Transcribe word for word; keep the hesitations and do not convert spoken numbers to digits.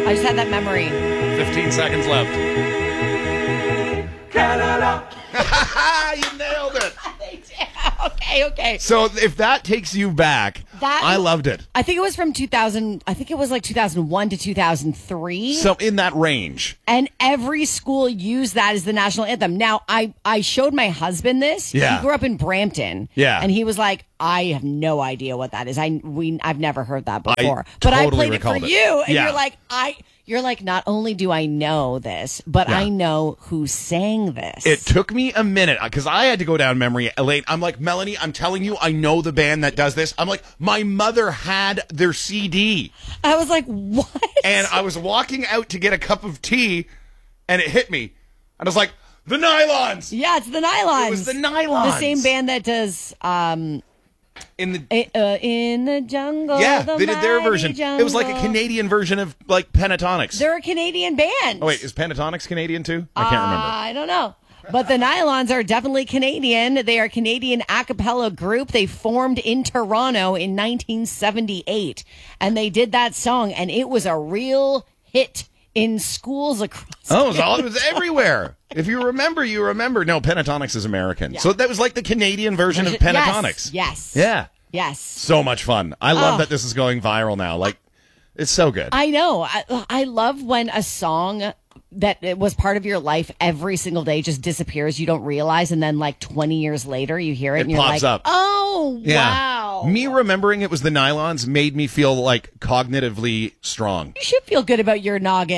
I just had that memory. fifteen seconds left. Canada. You nailed it. Okay, okay. So if that takes you back, That I loved it. I think it was from two thousand. I think it was like two thousand one to two thousand three. So in that range. And every school used that as the national anthem. Now, I, I showed my husband this. Yeah. He grew up in Brampton. Yeah. And he was like, I have no idea what that is. I we I've never heard that before. but totally I played it for recalled it. you, and Yeah. you're like, I. You're like, not only do I know this, but Yeah. I know who sang this. It took me a minute because I had to go down memory lane. I'm like, Melanie, I'm telling you, I know the band that does this. I'm like, my mother had their C D. I was like, what? And I was walking out to get a cup of tea, and it hit me. And I was like, the Nylons! Yeah, it's the Nylons. It was the Nylons. The same band that does um, In the eh, uh, In the Jungle. Yeah, the they did their mighty version. Jungle. It was like a Canadian version of, like, Pentatonics. They're a Canadian band. Oh, wait, is Pentatonics Canadian, too? I can't Uh, remember. I don't know. But the Nylons are definitely Canadian. They are a Canadian a cappella group. They formed in Toronto in nineteen seventy-eight. And they did that song, and it was a real hit in schools across. Oh, it was, all, it was everywhere. If you remember, you remember. No, Pentatonics is American. Yeah. So that was like the Canadian version of Pentatonics. Yes. yes. Yeah. Yes. So much fun. I love Oh. that this is going viral now. Like, it's so good. I know. I, I love when a song that it was part of your life every single day just disappears. You don't realize. And then like twenty years later, you hear it, It and you're pops like, up. oh, Yeah. wow. Me remembering it was the Nylons made me feel like cognitively strong. You should feel good about your noggin.